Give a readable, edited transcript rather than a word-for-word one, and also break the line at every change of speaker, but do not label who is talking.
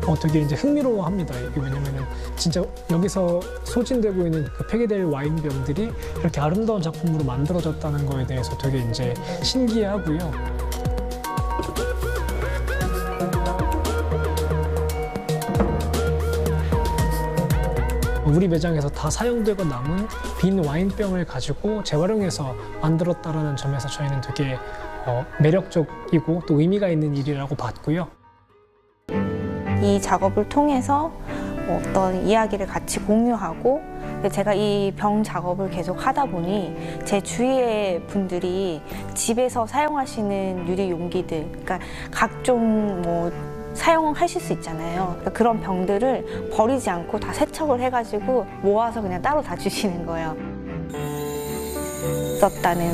되게 이제 흥미로워합니다. 이게 왜냐면은 진짜 여기서 소진되고 있는 그 폐기될 와인병들이 이렇게 아름다운 작품으로 만들어졌다는 거에 대해서 되게 이제 신기해하고요. 우리 매장에서 다 사용되고 남은 빈 와인병을 가지고 재활용해서 만들었다는 점에서 저희는 되게 매력적이고 또 의미가 있는 일이라고 봤고요.
이 작업을 통해서 어떤 이야기를 같이 공유하고, 제가 이 병 작업을 계속 하다 보니 제 주위의 분들이 집에서 사용하시는 유리 용기들, 그러니까 각종 사용하실 수 있잖아요. 그런 병들을 버리지 않고 다 세척을 해가지고 모아서 그냥 따로 다 주시는 거예요. 썼다는